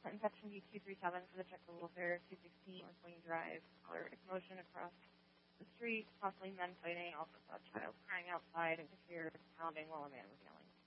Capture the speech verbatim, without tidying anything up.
Infection B two three seven for the Czechoslovakia two sixteen North Wing Drive. Caller a commotion across the street, possibly men fighting. Also saw a child crying outside and could hear pounding while a man was yelling.